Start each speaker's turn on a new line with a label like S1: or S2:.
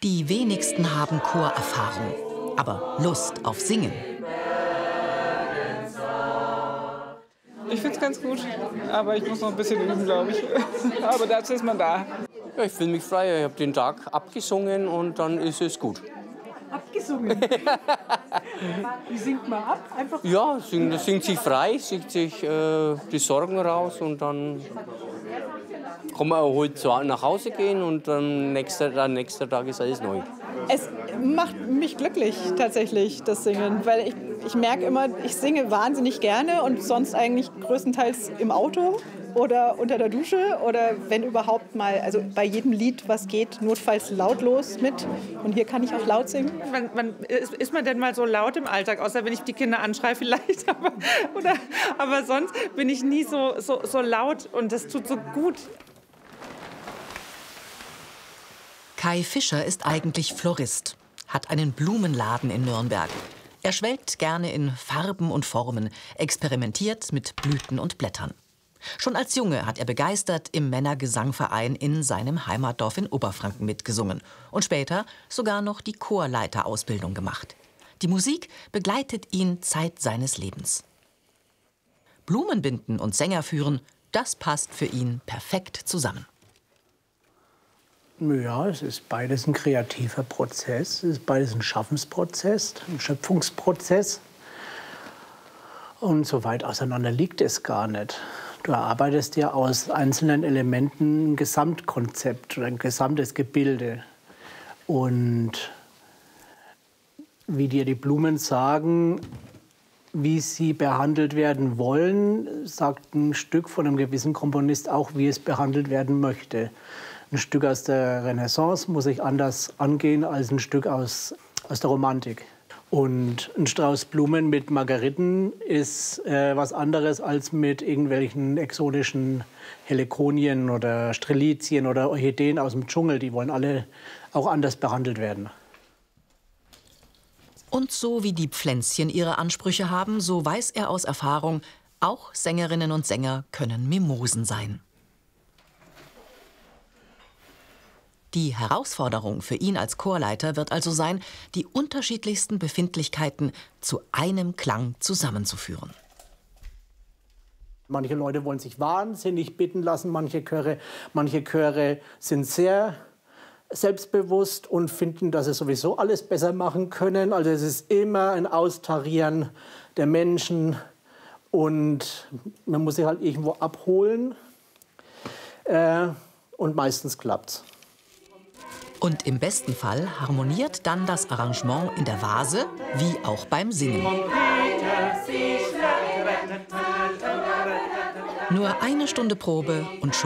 S1: Die wenigsten haben Chorerfahrung, aber Lust auf Singen.
S2: Ich finde es ganz gut, aber ich muss noch ein bisschen üben, glaube ich. Aber dazu ist man da.
S3: Ja, ich fühle mich frei. Ich habe den Tag abgesungen und dann ist es gut.
S4: Abgesungen? Wie singt man ab? Einfach
S3: Ja, singt sich frei, singt sich die Sorgen raus und dann kann man erholt nach Hause gehen und dann nächster Tag ist alles neu.
S5: Es macht mich glücklich tatsächlich, das Singen, weil ich merke immer, ich singe wahnsinnig gerne und sonst eigentlich größtenteils im Auto oder unter der Dusche oder wenn überhaupt mal, also bei jedem Lied, was geht, notfalls lautlos mit. Und hier kann ich auch laut singen.
S2: Ist man denn mal so laut im Alltag, außer wenn ich die Kinder anschreie vielleicht, aber sonst bin ich nie so laut und das tut so gut.
S1: Kai Fischer ist eigentlich Florist, hat einen Blumenladen in Nürnberg. Er schwelgt gerne in Farben und Formen, experimentiert mit Blüten und Blättern. Schon als Junge hat er begeistert im Männergesangverein in seinem Heimatdorf in Oberfranken mitgesungen und später sogar noch die Chorleiterausbildung gemacht. Die Musik begleitet ihn Zeit seines Lebens. Blumenbinden und Sänger führen, das passt für ihn perfekt zusammen.
S6: Ja, es ist beides ein kreativer Prozess, es ist beides ein Schaffensprozess, ein Schöpfungsprozess. Und so weit auseinander liegt es gar nicht. Du erarbeitest ja aus einzelnen Elementen ein Gesamtkonzept oder ein gesamtes Gebilde. Und wie dir die Blumen sagen, wie sie behandelt werden wollen, sagt ein Stück von einem gewissen Komponist auch, wie es behandelt werden möchte. Ein Stück aus der Renaissance muss sich anders angehen als ein Stück aus der Romantik. Und ein Strauß Blumen mit Margeriten ist was anderes als mit irgendwelchen exotischen Helikonien oder Strelizien oder Orchideen aus dem Dschungel. Die wollen alle auch anders behandelt werden.
S1: Und so wie die Pflänzchen ihre Ansprüche haben, so weiß er aus Erfahrung, auch Sängerinnen und Sänger können Mimosen sein. Die Herausforderung für ihn als Chorleiter wird also sein, die unterschiedlichsten Befindlichkeiten zu einem Klang zusammenzuführen.
S6: Manche Leute wollen sich wahnsinnig bitten lassen, manche Chöre sind sehr selbstbewusst und finden, dass sie sowieso alles besser machen können. Also es ist immer ein Austarieren der Menschen und man muss sie halt irgendwo abholen und meistens klappt's.
S1: Und im besten Fall harmoniert dann das Arrangement in der Vase, wie auch beim Singen. Nur eine Stunde Probe und schon